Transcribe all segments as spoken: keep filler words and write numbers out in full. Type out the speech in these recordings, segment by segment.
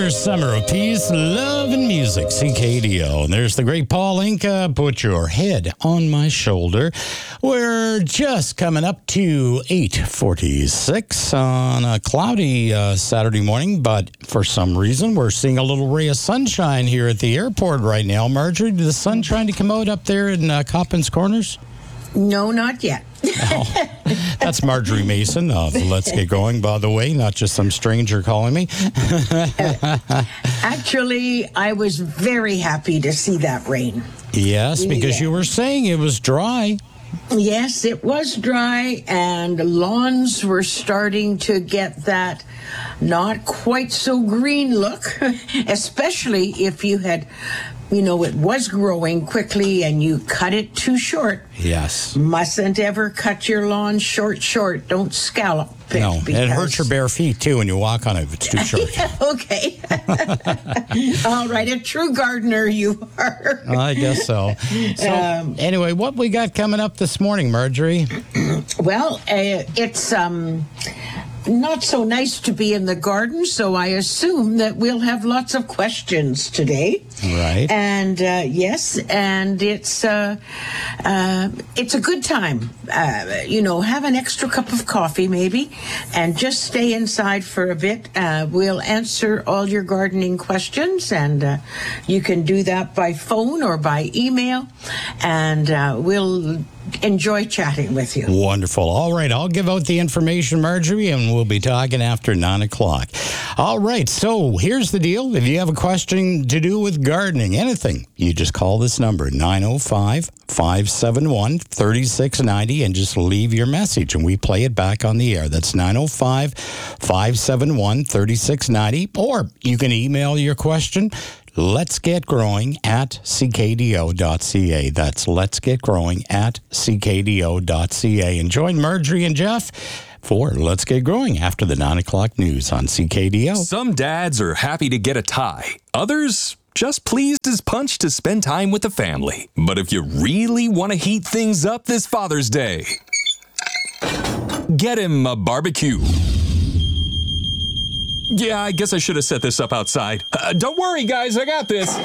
another summer of peace, love, and music. C K D O. And there's the great Paul Inca. Put your head on my shoulder. We're just coming up to eight forty-six on a cloudy uh, Saturday morning, but for some reason, we're seeing a little ray of sunshine here at the airport right now. Marjorie, did the sun trying to come out up there in uh, Coppins Corners? No, not yet. Oh, that's Marjorie Mason of Let's Get Going, by the way, not just some stranger calling me. Actually, I was very happy to see that rain. Yes, because Yeah. you were saying it was dry. Yes, it was dry, and lawns were starting to get that not quite so green look, especially if you had, you know, it was growing quickly and you cut it too short. Yes. Mustn't ever cut your lawn short, short. Don't scallop it. No, and it hurts your bare feet, too, when you walk on it if it's too short. Okay. All right, a true gardener you are. I guess so. So, Um, anyway, what we got coming up this morning, Marjorie? Well, uh, it's um, not so nice to be in the garden, so I assume that we'll have lots of questions today. Right. And uh, yes, and it's uh, uh, it's a good time. Uh, you know, have an extra cup of coffee maybe, and just stay inside for a bit. Uh, we'll answer all your gardening questions, and uh, you can do that by phone or by email, and uh, we'll enjoy chatting with you. Wonderful. All right, I'll give out the information, Marjorie, and we'll be talking after nine o'clock. All right, so here's the deal. If you have a question to do with gardening, anything, you just call this number, nine oh five, five seven one, three six nine oh, and just leave your message, and we play it back on the air. That's nine oh five, five seven one, three six nine oh, or you can email your question, Let's Get Growing at c k d o dot c a. That's Let's Get Growing at c k d o dot c a. And join Marjorie and Jeff for Let's Get Growing after the nine o'clock news on C K D O. Some dads are happy to get a tie. Others just pleased as punch to spend time with the family. But if you really want to heat things up this Father's Day, get him a barbecue. Yeah, I guess I should have set this up outside. Uh, don't worry, guys, I got this.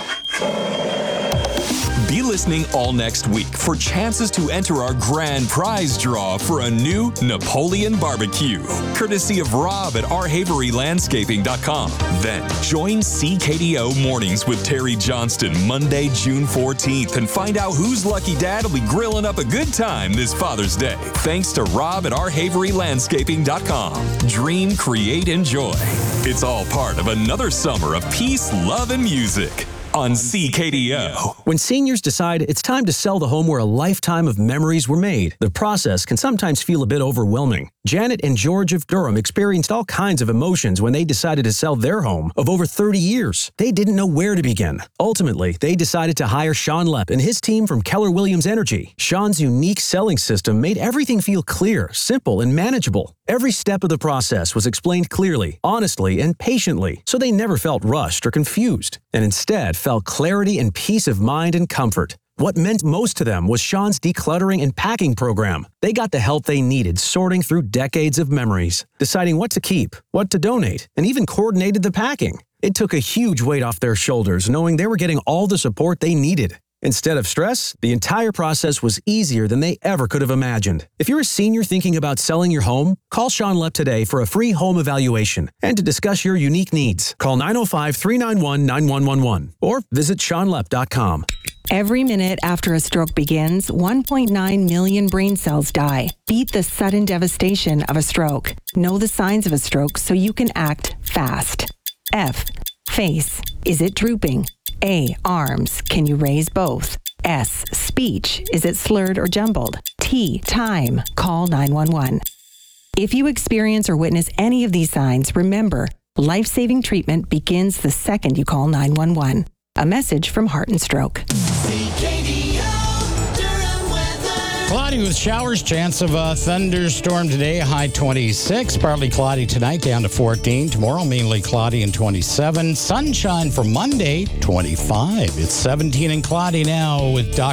Be listening all next week for chances to enter our grand prize draw for a new Napoleon barbecue, courtesy of Rob at our havery landscaping dot com. Then join C K D O Mornings with Terry Johnston Monday, June fourteenth, and find out whose lucky dad will be grilling up a good time this Father's Day. Thanks to Rob at our havery landscaping dot com. Dream, create, enjoy. It's all part of another summer of peace, love, and music on C K D O. When seniors decide it's time to sell the home where a lifetime of memories were made, the process can sometimes feel a bit overwhelming. Janet and George of Durham experienced all kinds of emotions when they decided to sell their home of over thirty years. They didn't know where to begin. Ultimately, they decided to hire Sean Lepp and his team from Keller Williams Energy. Sean's unique selling system made everything feel clear, simple, and manageable. Every step of the process was explained clearly, honestly, and patiently, so they never felt rushed or confused, and instead felt clarity and peace of mind and comfort. What meant most to them was Sean's decluttering and packing program. They got the help they needed sorting through decades of memories, deciding what to keep, what to donate, and even coordinated the packing. It took a huge weight off their shoulders knowing they were getting all the support they needed. Instead of stress, the entire process was easier than they ever could have imagined. If you're a senior thinking about selling your home, call Sean Lepp today for a free home evaluation and to discuss your unique needs. Call nine oh five, three nine one, nine one one one or visit sean lepp dot com. Every minute after a stroke begins, one point nine million brain cells die. Beat the sudden devastation of a stroke. Know the signs of a stroke so you can act fast. F. Face. Is it drooping? A. Arms. Can you raise both? S. Speech. Is it slurred or jumbled? T. Time. Call nine one one. If you experience or witness any of these signs, remember, life-saving treatment begins the second you call nine one one. A message from Heart and Stroke. Cloudy with showers, chance of a thunderstorm today, high twenty-six. Partly cloudy tonight, down to fourteen. Tomorrow, mainly cloudy and twenty-seven. Sunshine for Monday, twenty-five. It's seventeen and cloudy now with Doctor